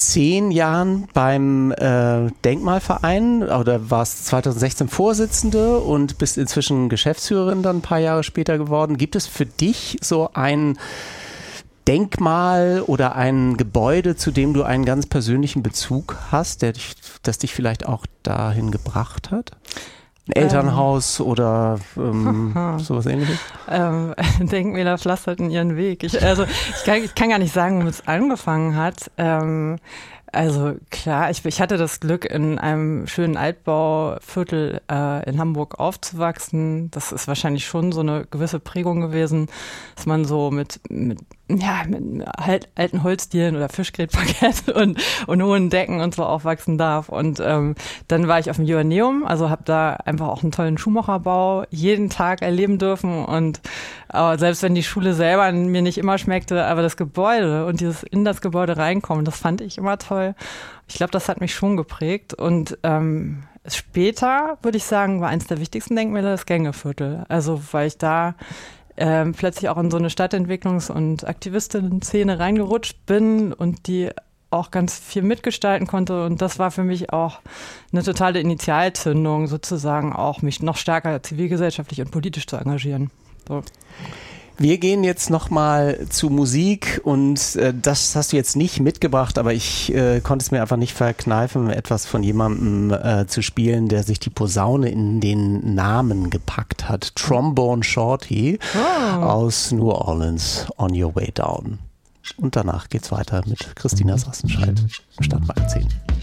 10 Jahren beim Denkmalverein oder warst 2016 Vorsitzende und bist inzwischen Geschäftsführerin dann ein paar Jahre später geworden. Gibt es für dich so ein Denkmal oder ein Gebäude, zu dem du einen ganz persönlichen Bezug hast, das dich vielleicht auch dahin gebracht hat? Ein Elternhaus oder sowas Ähnliches? Denkmäler pflasterten ihren Weg. Ich kann gar nicht sagen, womit es angefangen hat. Also klar, ich hatte das Glück, in einem schönen Altbauviertel in Hamburg aufzuwachsen. Das ist wahrscheinlich schon so eine gewisse Prägung gewesen, dass man so mit alten Holzdielen oder Fischgrätparkett und hohen Decken und so aufwachsen darf. Und dann war ich auf dem Joanneum, also habe da einfach auch einen tollen Schuhmacherbau jeden Tag erleben dürfen. Und selbst wenn die Schule selber mir nicht immer schmeckte, aber das Gebäude und dieses in das Gebäude reinkommen, das fand ich immer toll. Ich glaube, das hat mich schon geprägt. Und später, würde ich sagen, war eins der wichtigsten Denkmäler das Gängeviertel. Also weil ich da plötzlich auch in so eine Stadtentwicklungs- und Aktivistinnen-Szene reingerutscht bin und die auch ganz viel mitgestalten konnte. Und das war für mich auch eine totale Initialzündung, sozusagen auch mich noch stärker zivilgesellschaftlich und politisch zu engagieren. So. Wir gehen jetzt nochmal zu Musik und das hast du jetzt nicht mitgebracht, aber ich konnte es mir einfach nicht verkneifen, etwas von jemandem zu spielen, der sich die Posaune in den Namen gepackt hat. Trombone Shorty aus New Orleans, On Your Way Down. Und danach geht's weiter mit Christina Sassenscheidt im Stadtmagazin.